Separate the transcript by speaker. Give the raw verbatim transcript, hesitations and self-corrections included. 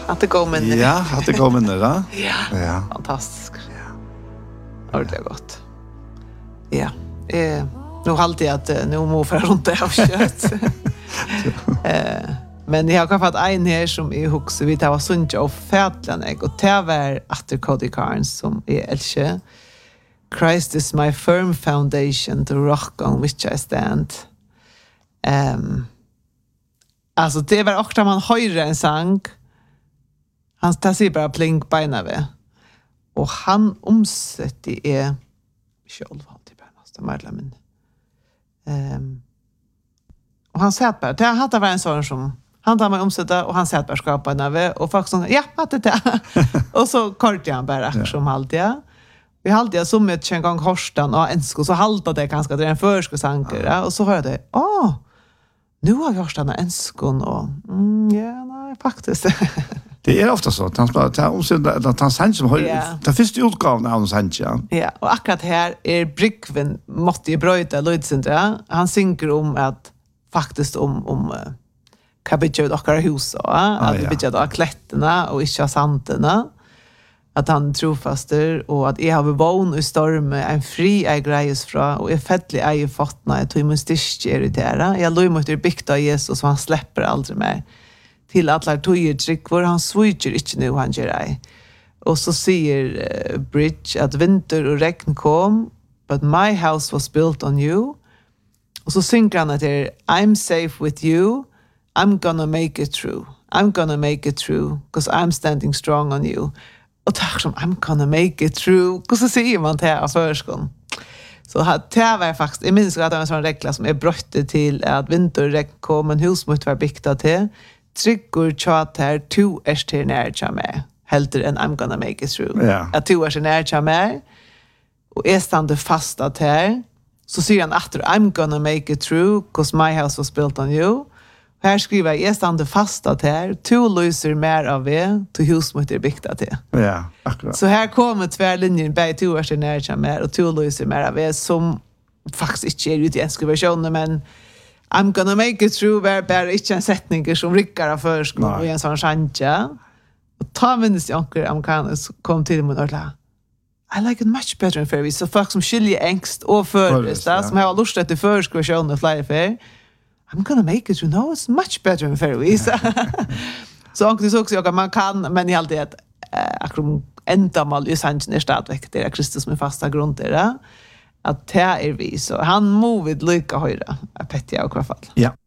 Speaker 1: Att det går minne.
Speaker 2: Ja, att det går minne, da.
Speaker 1: Ja,
Speaker 2: Ja.
Speaker 1: fantastisk. Ja. Ordentligt gott. Ja, eh, nu halte jag att eh, nu må för runt det av kött. eh, men jag har fått en här som är huxar vi tar sunja och fätlanek och det var att Cody Carnes som är älske. Christ is my firm foundation, the rock on which I stand. Um, alltså det var också man höjde en sång. Han tar sig bara plink beina ved. Och han omsätter är själv alltid bara nästan medlemmen. Um, och han säger bara, det hade varit en sån som han tar mig omsätta och han säger bara skapa beina ved och folk som ja, att det är. Och så kortar han bara ja. Som alltid. Vi hade jag som ett en gång Horstan och ensko så haltade det ganska det är en förskosanker ja. Och så hörde jag, åh, nu har vi Horstan och enskon och mm, ja, nej, faktiskt.
Speaker 2: Det är ofta så att han bara tar omsätta att han sen som har
Speaker 1: yeah.
Speaker 2: det första utgåvan av sen ja.
Speaker 1: Ja, och akkurat här är Brickvin måste ju bröta Lloydsentra. Han synker om att faktiskt om om uh, kabitjut och hus och att vi bygger då klätterna och inte santerna. Att han trofaster och att jag har vån i storm en fri är grejes fra och är fettlig är ju fatna att vi måste irritera. Jag loj mot det bikta Jesus så han släpper aldrig mer till att lär tojer trick var han switcher inte nu han gör ej. Och så säger uh, Bridge att vinter och regn kom but my house was built on you. Och så synker han att det är I'm safe with you. I'm gonna make it through. I'm gonna make it through because I'm standing strong on you. Och tack som I'm gonna make it through. Och så säger man det här förskon. Så det var faktiskt, jag minns att det var en sån regla som är brötte till att vinterregn kom, men hus måste vara byggt till. Tryggor tjat här, to är till närtja med. Helter än I'm gonna make it through.
Speaker 2: Ja.
Speaker 1: Att to är till närtja med. Och är stande fast att här. Så säger han efter, I'm gonna make it through because my house was built on you. Här skriver jag, jag stannar fast att här, to lyser mer av er, to hus mot er byggt till.
Speaker 2: Ja, akkurat.
Speaker 1: Så här kommer tvärlinjen, bäg to år sedan när mer, och to lyser mer av er, som faktiskt inte är ut i enska versioner, men I'm gonna make it through, var bara inte en sättning som rickar av förskål och en sån chantja. Och ta minnes jag onker amerikaner kom till mig och sa, I like it much better than Ferry. Så folk som skiljer ängst och förrest, ja. Som har lust till förskål versioner flera för, I'm gonna make it, you know, it's much better than Ferry. Så onkel så också jag man kan, men i allt det att akrom ända mal i sanchen är stadväck det är Kristus med fasta grund där. Att det är vi så han moved lika höra. Jag petja i alla fall.
Speaker 2: Ja.